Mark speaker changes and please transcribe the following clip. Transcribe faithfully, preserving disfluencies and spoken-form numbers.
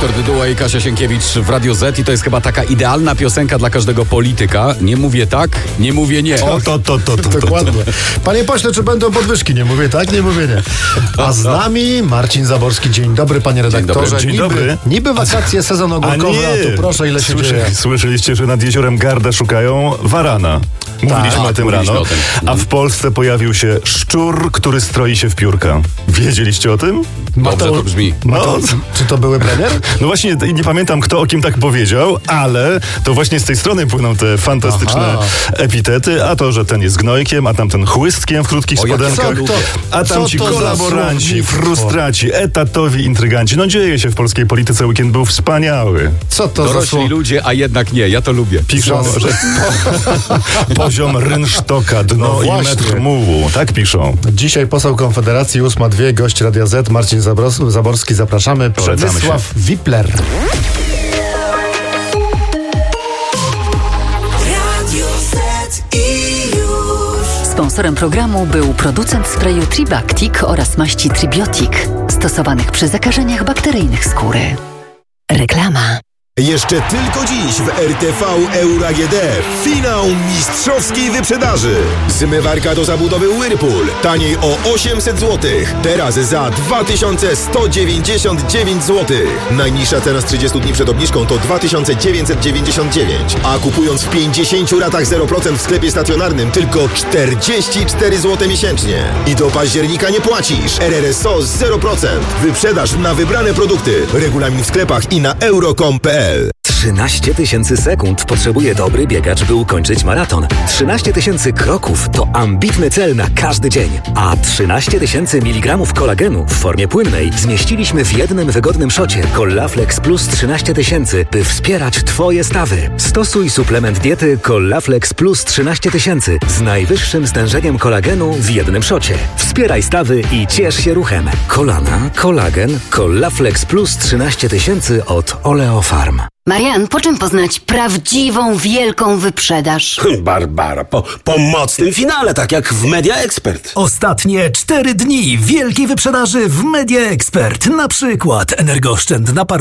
Speaker 1: Wiktor Dyduła i Kasia Sienkiewicz w Radio Z i to jest chyba taka idealna piosenka dla każdego polityka. Nie mówię tak, nie mówię nie.
Speaker 2: O, to, to, to, to, to,
Speaker 3: Dokładnie. Panie pośle, czy będą podwyżki? Nie mówię tak, nie mówię nie. A z nami Marcin Zaborski. Dzień dobry, panie redaktorze.
Speaker 2: Dzień dobry.
Speaker 3: Niby, niby wakacje, sezon ogórkowy, a, a tu proszę, ile się
Speaker 2: Słyszy,
Speaker 3: dzieje.
Speaker 2: Słyszeliście, że nad jeziorem Garda szukają warana. Mówiliśmy
Speaker 1: Tak,
Speaker 2: o tym
Speaker 1: mówiliśmy
Speaker 2: rano.
Speaker 1: o tym.
Speaker 2: A w Polsce pojawił się szczur, który stroi się w piórka. Wiedzieliście o tym?
Speaker 1: Dobrze to brzmi.
Speaker 2: No,
Speaker 3: Czy to były premier?
Speaker 2: no właśnie, nie pamiętam, kto o kim tak powiedział, ale to właśnie z tej strony płyną te fantastyczne
Speaker 3: Aha.
Speaker 2: epitety, a to, że ten jest gnojkiem, a tamten chłystkiem w krótkich
Speaker 1: O, jak
Speaker 2: spodenkach,
Speaker 3: co to-
Speaker 2: a tam
Speaker 3: co
Speaker 2: ci
Speaker 3: to za
Speaker 2: kolaboranci,
Speaker 3: słownictwo?
Speaker 2: frustraci, etatowi intryganci. No dzieje się w polskiej polityce, weekend był wspaniały.
Speaker 3: Co to za
Speaker 1: Dorośli
Speaker 3: słowo?
Speaker 1: ludzie, a jednak nie. Ja to lubię.
Speaker 2: Piszą,
Speaker 3: Za-
Speaker 2: że poziom rynsztoka, dno
Speaker 3: No
Speaker 2: i
Speaker 3: właśnie.
Speaker 2: metr mułu. Tak piszą.
Speaker 3: Dzisiaj poseł Konfederacji ósma dwie, gość Radia Z, Marcin Zabros- Zaborski. Zapraszamy.
Speaker 2: Polecamy
Speaker 3: Przemysław Wipler.
Speaker 4: Radio Z i już.
Speaker 5: Sponsorem programu był producent sprayu Tribactic oraz maści Tribiotic, stosowanych przy zakażeniach bakteryjnych skóry. Reklama.
Speaker 6: Jeszcze tylko dziś w R T V Euro A G D finał mistrzowskiej wyprzedaży. Zmywarka do zabudowy Whirlpool taniej o osiemset złotych. Teraz za dwa tysiące sto dziewięćdziesiąt dziewięć złotych. Najniższa cena z trzydziestu dni przed obniżką to dwa tysiące dziewięćset dziewięćdziesiąt dziewięć. A kupując w pięćdziesięciu ratach zero procent w sklepie stacjonarnym tylko czterdzieści cztery złote miesięcznie. I do października nie płacisz. R R S O zero procent. Wyprzedaż na wybrane produkty. Regulamin w sklepach i na euro kropka com kropka p l.
Speaker 7: trzynaście tysięcy sekund potrzebuje dobry biegacz, by ukończyć maraton. trzynaście tysięcy kroków to ambitny cel na każdy dzień. A trzynaście tysięcy miligramów kolagenu w formie płynnej zmieściliśmy w jednym wygodnym szocie Collaflex Plus trzynaście tysięcy, by wspierać Twoje stawy. Stosuj suplement diety Collaflex Plus trzynaście tysięcy z najwyższym stężeniem kolagenu w jednym szocie. Wspieraj stawy i ciesz się ruchem. Kolana, kolagen, Collaflex Plus trzynaście tysięcy od Oleofarm.
Speaker 8: Marian, po czym poznać prawdziwą, wielką wyprzedaż?
Speaker 9: Barbara, po, po mocnym finale, tak jak w Media Expert.
Speaker 10: Ostatnie cztery dni wielkiej wyprzedaży w Media Expert. Na przykład energooszczędna